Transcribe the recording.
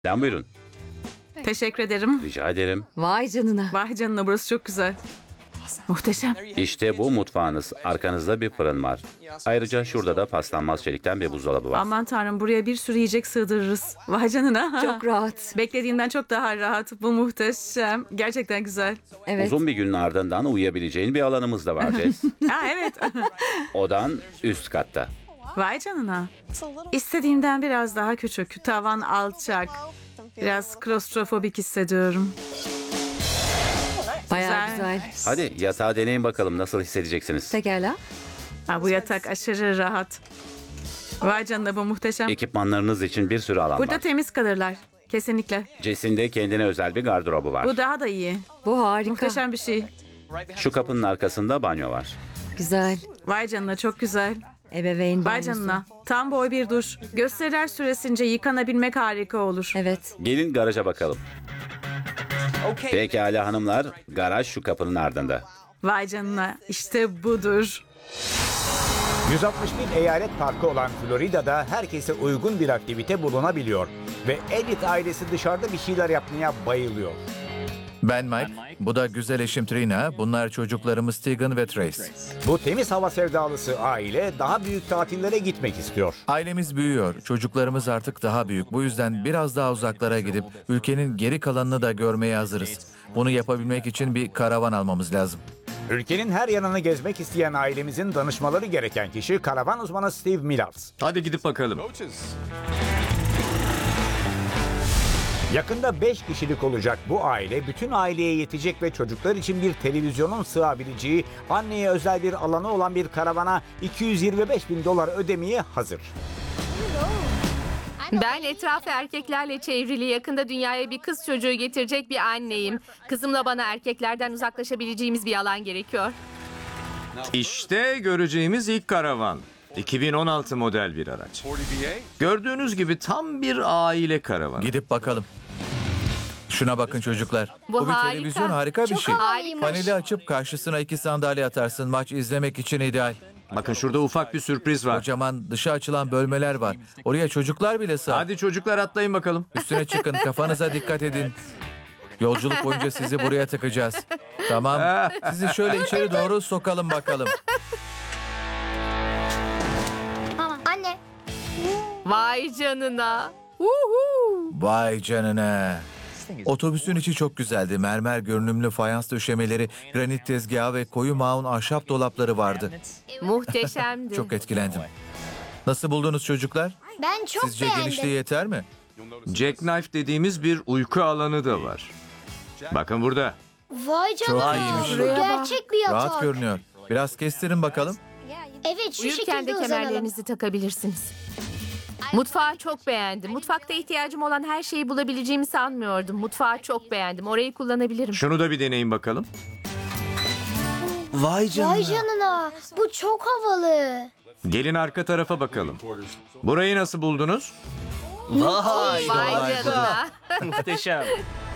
Lan buyurun. Teşekkür ederim. Rica ederim. Vay canına. Vay canına, burası çok güzel. Muhteşem. İşte bu mutfağınız. Arkanızda bir fırın var. Ayrıca şurada da paslanmaz çelikten bir buzdolabı var. Aman tanrım, buraya bir sürü yiyecek sığdırırız. Vay canına. Çok rahat. Beklediğimden çok daha rahat. Bu muhteşem. Gerçekten güzel. Evet. Uzun bir günün ardından uyuyabileceğin bir alanımız da var Jess. Ha evet. Odan üst katta. Vay canına. İstediğimden biraz daha küçük. Tavan alçak. Biraz klostrofobik hissediyorum. Bayağı güzel. güzel. Hadi yatağı deneyin bakalım nasıl hissedeceksiniz. Pekala. Ha, bu yatak aşırı rahat. Vay canına, bu muhteşem. Ekipmanlarınız için bir sürü alan Burada var. temiz kalırlar. Kesinlikle. Jess'in de kendine özel bir gardırobu var. Bu daha da iyi. Bu harika. Muhteşem bir şey. Şu kapının arkasında banyo var. Güzel. Vay canına, çok güzel. Ebeveyn Vay banyosu. canına. Tam boy bir duş. Gösteriler süresince yıkanabilmek harika olur. Evet. Gelin garaja bakalım. Pekala hanımlar, garaj şu kapının ardında. Vay canına. İşte budur. 161 eyalet parkı olan Florida'da herkese uygun bir aktivite bulunabiliyor. Ve Elliot ailesi dışarıda bir şeyler yapmaya bayılıyor. Ben Mike, bu da güzel eşim Trina, bunlar çocuklarımız Tegan ve Trace. Bu temiz hava sevdalısı aile daha büyük tatillere gitmek istiyor. Ailemiz büyüyor, çocuklarımız artık daha büyük. Bu yüzden biraz daha uzaklara gidip ülkenin geri kalanını da görmeye hazırız. Bunu yapabilmek için bir karavan almamız lazım. Ülkenin her yanını gezmek isteyen ailemizin danışmaları gereken kişi karavan uzmanı Steve Mills. Hadi gidip bakalım. Yakında 5 kişilik olacak bu aile bütün aileye yetecek ve çocuklar için bir televizyonun sığabileceği anneye özel bir alanı olan bir karavana $225.000 ödemeye hazır. Ben etrafı erkeklerle çevrili, yakında dünyaya bir kız çocuğu getirecek bir anneyim. Kızımla bana erkeklerden uzaklaşabileceğimiz bir alan gerekiyor. İşte göreceğimiz ilk karavan. 2016 model bir araç. Gördüğünüz gibi tam bir aile karavanı. Gidip bakalım. Şuna bakın çocuklar. Bu bir harika. televizyon harika bir şey. Harika. Paneli açıp karşısına 2 sandalye atarsın. Maç izlemek için ideal. Bakın şurada ufak bir sürpriz var. Kocaman dışa açılan bölmeler var. Oraya çocuklar bile sığar. Hadi çocuklar atlayın bakalım. Üstüne çıkın, kafanıza dikkat edin. Yolculuk boyunca sizi buraya tıkacağız. Tamam. Sizi şöyle içeri doğru sokalım bakalım. Anne, Vay canına. Uhu. Vay canına. Otobüsün içi çok güzeldi. Mermer görünümlü fayans döşemeleri, granit tezgahı ve koyu maun ahşap dolapları vardı. Muhteşemdi. Çok etkilendim. Nasıl buldunuz çocuklar? ben çok Sizce beğendim. genişliği yeter mi? Jackknife dediğimiz bir uyku alanı da var. Bakın burada. Vay canına. iyiymiş. Bu gerçek bir yatak. Rahat görünüyor. Biraz kestirin bakalım. Evet, şu Uyurken şekilde de uzanalım. kemerlerinizi takabilirsiniz. Mutfağı çok beğendim. Mutfakta ihtiyacım olan her şeyi bulabileceğimi sanmıyordum. Mutfağı çok beğendim. Orayı kullanabilirim. Şunu da bir deneyin bakalım. Vay Vay canına. Bu çok havalı. Gelin arka tarafa bakalım. Burayı nasıl buldunuz? Vay canına. Muhteşem.